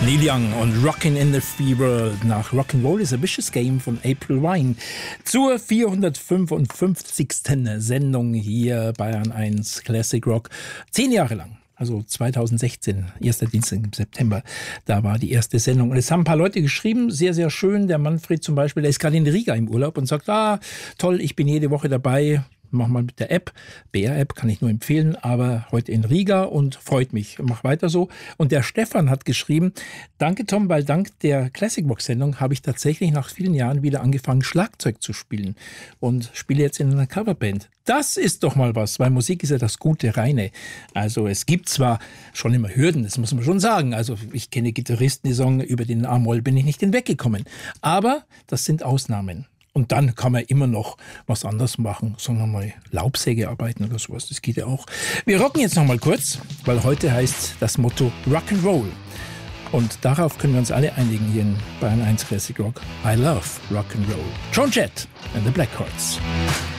Neil Young und Rockin' in the Free World nach Rock'n'Roll is a Vicious Game von April Wine zur 455. Sendung hier Bayern 1 Classic Rock. 10 Jahre lang. Also 2016, erster Dienstag im September, da war die erste Sendung. Und es haben ein paar Leute geschrieben, sehr, sehr schön. Der Manfred zum Beispiel, der ist gerade in Riga im Urlaub und sagt, toll, ich bin jede Woche dabei. Mach mal mit der App, BR-App kann ich nur empfehlen, aber heute in Riga und freut mich. Mach weiter so. Und der Stefan hat geschrieben, danke Tom, weil dank der Classic Box Sendung habe ich tatsächlich nach vielen Jahren wieder angefangen, Schlagzeug zu spielen und spiele jetzt in einer Coverband. Das ist doch mal was, weil Musik ist ja das gute Reine. Also es gibt zwar schon immer Hürden, das muss man schon sagen. Also ich kenne Gitarristen, die sagen, über den A-Moll bin ich nicht hinweggekommen. Aber das sind Ausnahmen. Und dann kann man immer noch was anderes machen, sagen wir mal Laubsäge arbeiten oder sowas, das geht ja auch. Wir rocken jetzt noch mal kurz, weil heute heißt das Motto Rock'n'Roll. Und darauf können wir uns alle einigen hier in Bayern 1 Classic Rock. I love Rock'n'Roll. Joan Jett and the Blackhearts.